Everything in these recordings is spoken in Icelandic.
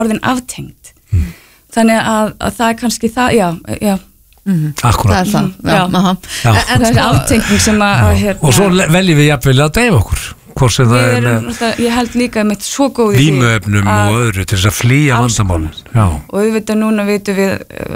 orðin aftengd þannig að það kannski það, já Akkúrat. Það en þessi aftenging sem að og svo veljum við jafnvel að deyfa okkur hvort sem það með ég held líka með svo góð vímuefnum og öðru til þess að flýja vandamálin og auðvitað núna vitum við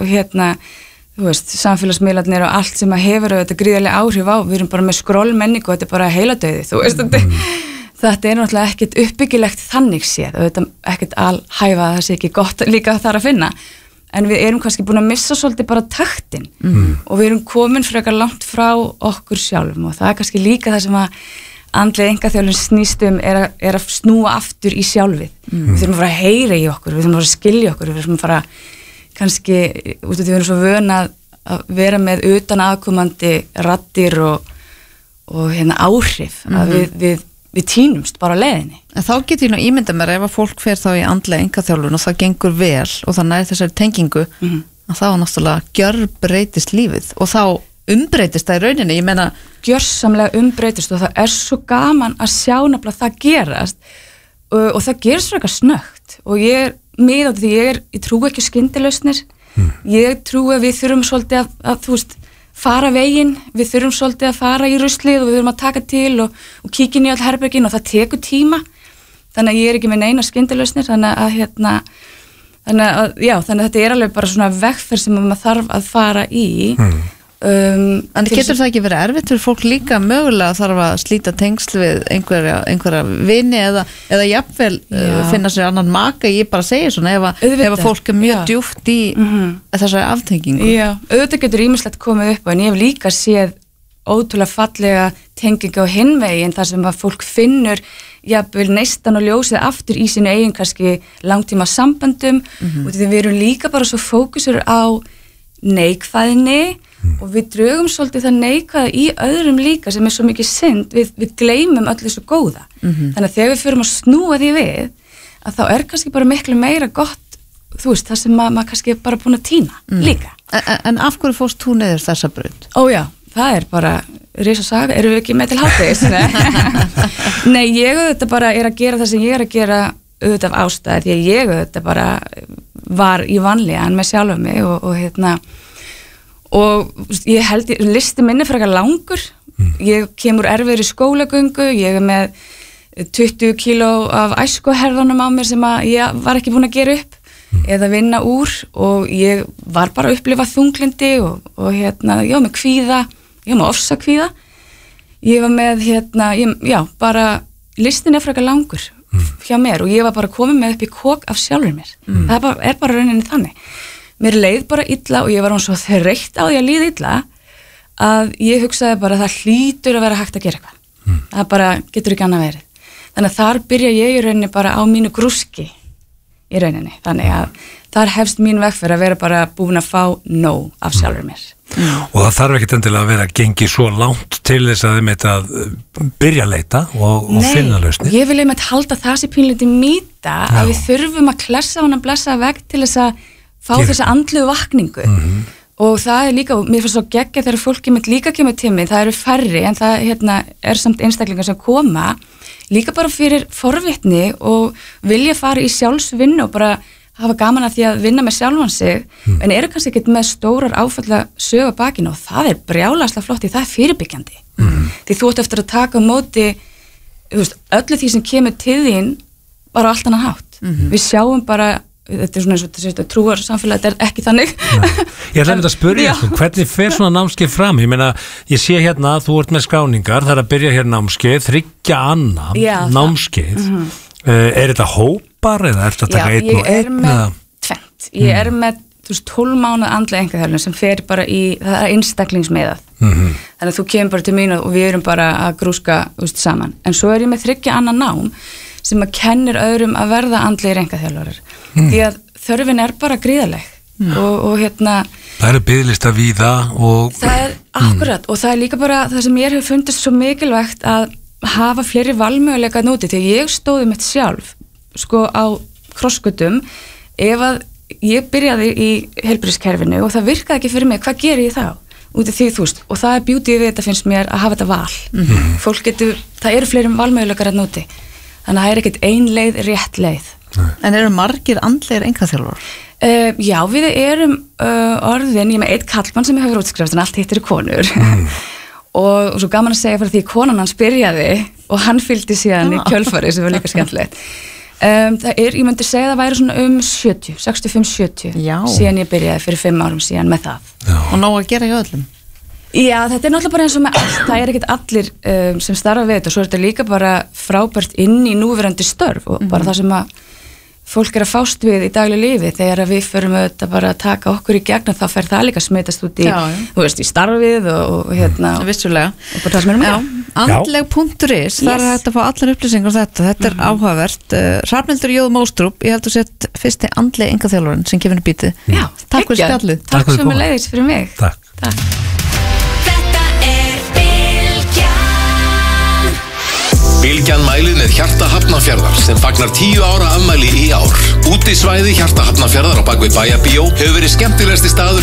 þú veist, samfélagsmiðlarnir og allt sem að hefur þetta gríðarlega áhrif á, við erum bara með skrollmenningu og þetta er bara heiladauði, þú veist þetta er náttúrulega ekkert uppbyggilegt þannig séð, auðvitað ekkert alhæfa það sé ekki gott líka þar að finna en við erum kannski búin að missa svolítið bara taktin og við erum komin frekar langt frá okkur sjálfum og það er kannski líka það sem að andlega einkaþjálfun snýst er að snúa aftur í sjálfið. Við þurfum að fara að heyra í okkur, við þurfum að fara að skilja okkur, við þurfum að fara kannski, út af því við erum svo vön að vera með utan aðkomandi raddir og áhrif, að við tínumst bara á leiðinni. En þá getur ég nú ímynda mér ef að fólk fer þá í andlega einkaþjálfun og það gengur vel og það nær þessari tengingu, að þá náttúrulega gjörbreytist lífið og þá umbreytist það í rauninni, ég meina gjörsamlega umbreytist og það er svo gaman að sjá nefnilega það gerast og það gerist svo eitthvað snögt og ég er með á því ég trúi ekki skyndilausnir ég trúi að við þurfum svolítið að þú veist, fara veginn, við þurfum svolítið að fara í ruslið og við þurfum að taka til og kíkja inn í all herbergin og það tekur tíma þannig að ég er ekki með neina skyndilausnir þannig að þetta er alveg bara svona vegferð sem maður þarf að fara í en getur það ekki verið erfitt fyrir fólk líka mögulega þarf að slíta tengsl við einhverja vini eða jafnvel finna sér annan maka, ég bara segja svona ef fólk er mjög djúpt í þessari aftengingu. Já, auðvitað getur ýmislegt komið upp en ég hef líka séð ótrúlega fallega tengingu á hinvegin þar sem að fólk finnur jafnvel neistan og ljósið aftur í sínu eigin kannski langtíma samböndum og því við erum líka bara svo fókusur á neikvæðinni og við drögum svolítið það neikvæða í öðrum líka sem er svo mikið synd, við gleymum öllu svo góða. Þannig að þegar við förum að snúa því við, að þá er kannski bara miklu meira gott, þú veist, það sem maður kannski er bara búin að týna líka. En af hverju fórst þú niður þessa braut? Ó já, það er bara risasaga, erum við ekki með til hádegis? Nei, ég auðvitað bara er að gera það sem ég er að gera auðvitað af ástæði, því að ég auðvitað bara var í vanlíðan með sjálfa mig og ég held, listi minni frekar langur, ég kemur erfiðri skólagöngu, ég er með 20 kíló af æskuherðunum á mér sem að ég var ekki búin að gera upp eða vinna úr og ég var bara að upplifa þunglindi og ég var með kvíða, ég var með ofsakvíða, ég var með, bara listin er frekar langur hjá mér og ég var bara komin með upp í kok af sjálfur mér, það er bara rauninni þannig. Mér leið bara illa og ég var svo þreytt á því að líða illa að ég hugsaði bara að það hlýtur að vera hægt að gera eitthvað. Það bara getur ekki annað verið. Þannig að þar byrja ég í rauninni bara á mínu grúski í rauninni. Þannig að þar hefst mín vegferð að vera bara búin að fá nóg af sjálfur mér. Og það þarf ekkert endilega að vera að gengi svo langt til þess að þeim byrja að leita og finna lausnir. Nei, ég vil einmitt halda það sem pínlítið mýta að við þurfum að klessa hún að blessa veg til þess að fá þessa andlegu vakningu og það er líka, mér finnst svo geggja þegar fólk líka kemur til mig, það eru færri en það er samt einstaklingar sem koma líka bara fyrir forvitni og vilja fara í sjálfsvinnu og bara hafa gaman að því að vinna með sjálfan sig en eru kannski ekkert með stórar áfalla sögu á bakinu og það er brjálæslega flott það er fyrirbyggjandi því þú ert eftir að taka á móti öllu því sem kemur til þín bara á allt annan hátt við sjáum bara þetta er svona eins og þetta trúar samfélagi, þetta er ekki þannig. Ég ætla að spyrja hvernig fer svona námskeið fram? Ég meina, ég sé hérna að þú ert með skráningar, það er að byrja hér námskeið, 3 annan námskeið. Er þetta hópar eða er þetta að taka einn og einn? Ég er með tvennt. Ég er með 12 mánuð andlega einkaþjálfun sem fer bara í, það er einstaklingsmiðað. Þannig að þú kemur bara til mín og við erum bara að grúska saman. En svo er ég með 3 annan nám sem að kennir öðrum að verða andlegir einkaþjálfarar. Því að þörfin er bara gríðaleg og það eru biðlista víða og það er akkurat og það er líka bara það sem ég hef fundist svo mikilvægt að hafa fleiri valmöguleika núti því að ég stóði mitt sjálf á krossgötum ef að ég byrjaði í heilbrigðiskerfinu og það virkaði ekki fyrir mig, hvað geri ég þá? Út af því og það er beauty við þetta finnst mér að hafa þetta val fólk getur, það eru fleiri valmöguleikar að núti þannig að það er ekkert ein leið rétt leið En eru margir andlegir einkaþjálfarar? Já, við erum orðin, ég með eitt kallmann sem hefur útskrifast en allt hittir konur og svo gaman að segja fyrir því konan hans byrjaði og hann fylgdi síðan í kjölfari sem var líka skemmtilegt. Ég myndi segja það væri svona 65-70 síðan ég byrjaði fyrir 5 árum síðan með það. Og nóg að gera hjá öllum? Já, þetta náttúrulega bara eins og með allt, það ekkert allir sem starfa við þetta og svo þetta líka bara frábært inn í núverandi störf og bara það sem að fólk að fást við í daglega lífi þegar við förum auðvitað bara að taka okkur í gegn þá fer það líka að smitast út í, þú veist, í starfið og vissulega. Og bara það sem erum með. Andleg.is, þar er þetta að fá allar upplýsingar þetta er áhugavert. Hrafnhildur Jóð Móstrup, ég held að setja fyrsti andleg einkaþjálfarinn sem gefinu bítið. Já, takk fyrir spjallið. Takk sem er leiðis fyrir mig. Takk. Bylgjan mælið með Hjarta Hafnarfjarðar sem fagnar 10 ára afmæli í ár. Útisvæði Hjarta Hafnarfjarðar á bakvið Bæjarbíó hefur verið skemmtilegasti staður